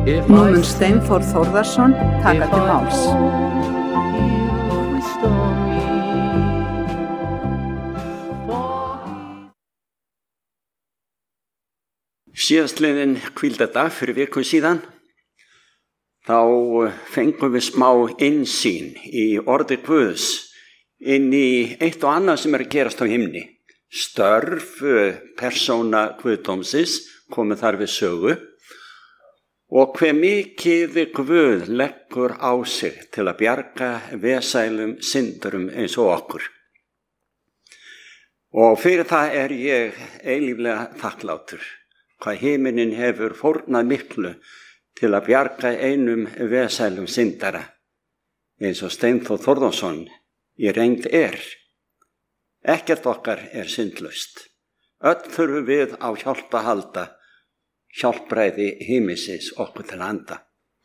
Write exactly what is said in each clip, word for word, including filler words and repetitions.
Nú mun Steinþór Þórðarson taka til máls. Síðastliðinn hvíldardag fyrir viku síðan, þá fengum við smá innsýn í orði Guðs inn í eitt og annað sem er að gerast á himni. Störf persóna Guðdómsins komið þar við sögu og hve mikið Guð leggur á sig til að bjarga vesælum syndurum eins og okkur. Og fyrir það er ég eilíflega þakklátur. Hvað himinin hefur fórnað miklu til að bjarga einum vesælum syndara, eins og Steinþór Þórðarson í reynd er. Ekkert okkar er syndlaust. Öll þurfum við á hjálp að halda, hjálpræði himinsins okkur til handa.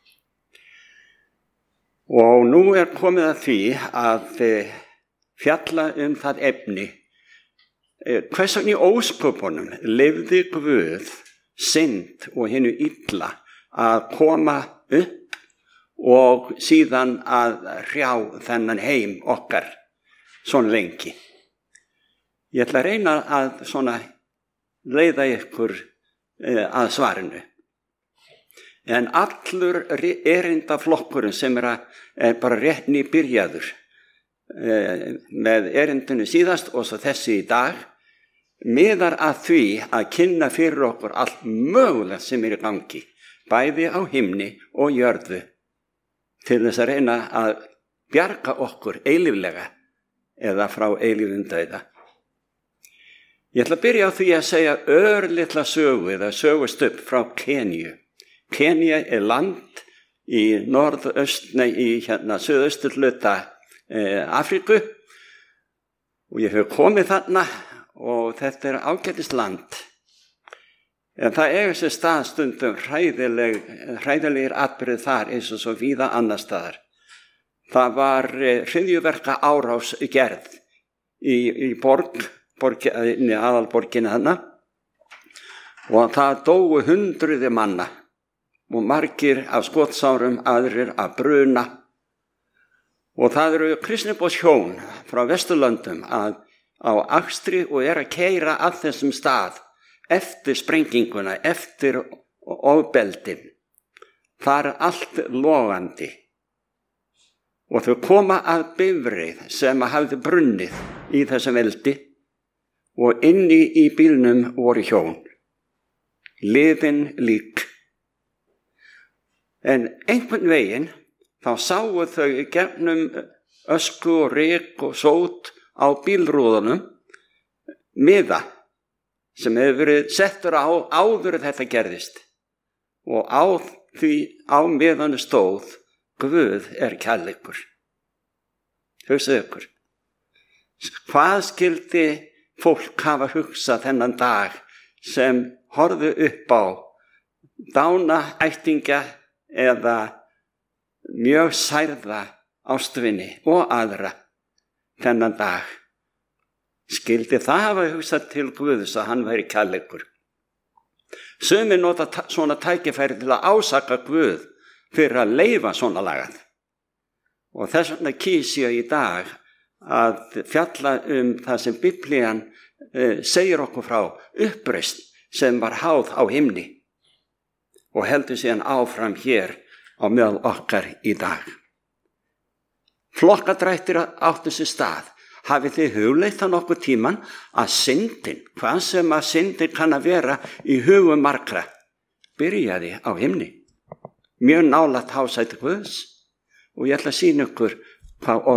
Og nú er komið að því að fjalla um það efni. Hvers vegna í ósköpunum lifði Guð synd og hinu illa að koma upp og síðan að hrjá þennan heim okkar svona lengi. Ég ætla að reyna að svona leiða ykkur eh, að svarinu. En allur erindaflokkurinn sem er, að, er bara rétt nýbyrjaður eh, með erindinu síðast og svo þessi í dag, miðar að því að kynna fyrir okkur allt mögulegt sem er í gangi, bæði á himni og jörðu, til þess að reyna að bjarga okkur eilíflega eða frá eilífum dauða. Ég ætla að byrja á því að segja örlitla sögu eða sögustubb frá Keníu. Kenía er land í norðaust, nei, í hérna suðausturhluta eh, Afríku og ég hef komið þarna og þetta er ágætis land. En það eiga sér stað stundum hræðileg, hræðilegir atburðir þar eins og svo víða annar staðar. Það var hryðjuverka árás gerð í, í borg, borg aðalborginni hana og það dóu hundruði manna og margir af skotsárum, aðrir af bruna. Og það eru kristniboðshjón frá Vesturlöndum að á akstri og er að keyra að þessum stað eftir sprenginguna, eftir ofbeldin. Það er allt logandi. Og þau koma að bifreið sem hafði brunnið í þessum eldi og inni í bílnum voru hjón. Liðin lík. En einhvern veginn þá sáu þau gegnum ösku og ryk og sót á bílrúðunum miða sem hefur verið settur á áður þetta gerðist og á því á miðanu stóð Guð er kærleikur. Hugsaðu ykkur. Hvað skyldi fólk hafa hugsað þennan dag sem horfðu upp á dána ættingja eða mjög særða ástvini og aðra þennan dag? Skyldi það hafa hugsað til Guðs að hann væri kærleikur? Sumir nota svona tækifæri til að ásaka Guð fyrir að leyfa svona lagað. Og þess vegna kýs ég í dag að fjalla um það sem Biblían eh, segir okkur frá uppreisn sem var háð á himni og heldur síðan áfram hér á meðal okkar í dag. Flokkadrættir áttu sér stað. Hafið þið hugleitt það nokkuð tíman að syndin, hvað sem að syndin kann að vera í hugum margra, byrjaði á himni. Mjög nálægt hásæti Guðs og ég ætla að sýna ykkur hvað